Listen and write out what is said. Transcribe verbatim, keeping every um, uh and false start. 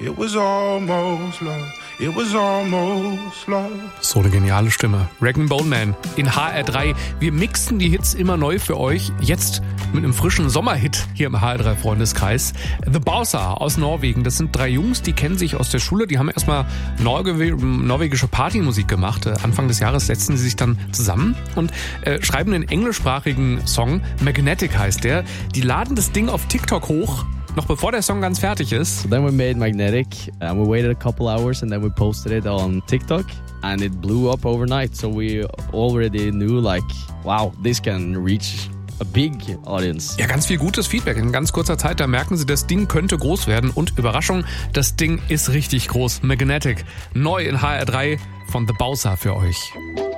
It was almost love. It was almost love. So eine geniale Stimme. Rag and Bone Man in H R drei. Wir mixen die Hits immer neu für euch. Jetzt mit einem frischen Sommerhit hier im H R drei Freundeskreis. The Bowser aus Norwegen. Das sind drei Jungs, die kennen sich aus der Schule. Die haben erstmal Norge- norwegische Partymusik gemacht. Anfang des Jahres setzen sie sich dann zusammen und äh, schreiben einen englischsprachigen Song. Magnetic heißt der. Die laden das Ding auf TikTok hoch. Noch bevor der Song ganz fertig ist. So then we made Magnetic and we waited a couple hours and then we posted it on TikTok and it blew up overnight. So we already knew like, wow, this can reach a big audience. Ja, ganz viel gutes Feedback in ganz kurzer Zeit. Da merken sie, das Ding könnte groß werden. Und Überraschung, das Ding ist richtig groß. Magnetic, neu in H R drei von The Bowser für euch.